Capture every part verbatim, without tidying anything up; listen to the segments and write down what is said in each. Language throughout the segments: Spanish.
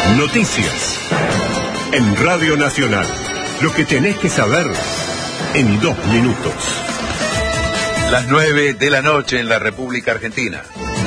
Noticias. En Radio Nacional. Lo que tenés que saber en dos minutos. Las nueve de la noche en la República Argentina.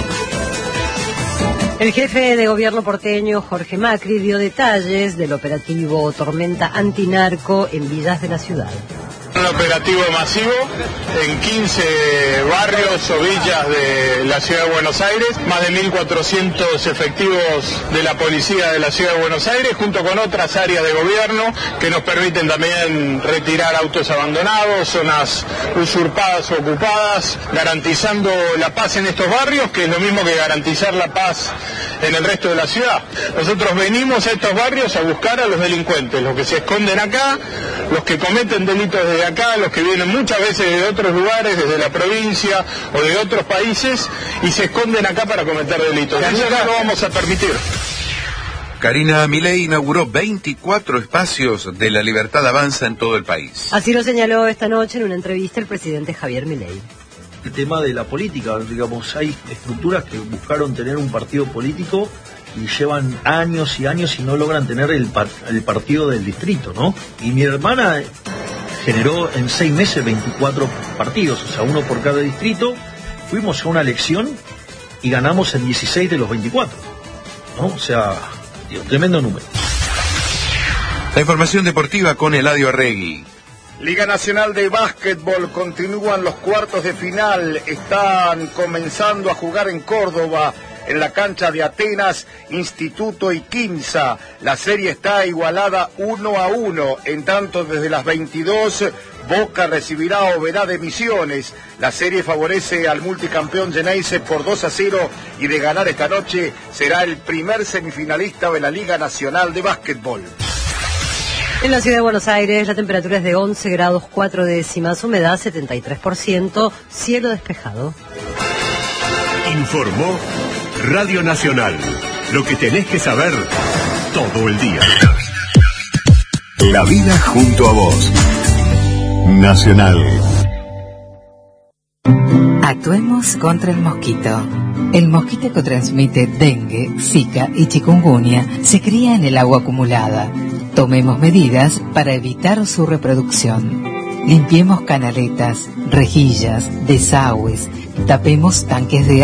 El jefe de gobierno porteño, Jorge Macri, dio detalles del operativo Tormenta Antinarco en villas de la ciudad. Un operativo masivo en quince barrios o villas de la ciudad de Buenos Aires, más de mil cuatrocientos efectivos de la policía de la ciudad de Buenos Aires, junto con otras áreas de gobierno que nos permiten también retirar autos abandonados, zonas usurpadas o ocupadas, garantizando la paz en estos barrios, que es lo mismo que garantizar la paz en el resto de la ciudad. Nosotros venimos a estos barrios a buscar a los delincuentes, los que se esconden acá, los que cometen delitos desde acá, los que vienen muchas veces de otros lugares, desde la provincia o de otros países, y se esconden acá para cometer delitos. Eso no lo vamos a permitir. Karina Milei inauguró veinticuatro espacios de la libertad avanza en todo el país. Así lo señaló esta noche en una entrevista el presidente Javier Milei. El tema de la política, digamos, hay estructuras que buscaron tener un partido político y llevan años y años y no logran tener el, par el partido del distrito, ¿no? Y mi hermana generó en seis meses veinticuatro partidos, o sea, uno por cada distrito. Fuimos a una elección y ganamos en dieciséis de los veinticuatro, ¿no? O sea, digo, tremendo número. La información deportiva con Eladio Arregui. Liga Nacional de Básquetbol, continúan los cuartos de final, están comenzando a jugar en Córdoba, en la cancha de Atenas, Instituto y Quimsa. La serie está igualada uno a uno, en tanto desde las veintidós, Boca recibirá a Oberá de Misiones. La serie favorece al multicampeón Geneise por dos a cero y de ganar esta noche será el primer semifinalista de la Liga Nacional de Básquetbol. En la ciudad de Buenos Aires la temperatura es de once grados cuatro décimas, humedad setenta y tres por ciento, cielo despejado. Informó Radio Nacional. Lo que tenés que saber todo el día. La vida junto a vos. Nacional. Actuemos contra el mosquito. El mosquito que transmite dengue, zika y chikungunya se cría en el agua acumulada. Tomemos medidas para evitar su reproducción. Limpiemos canaletas, rejillas, desagües, tapemos tanques de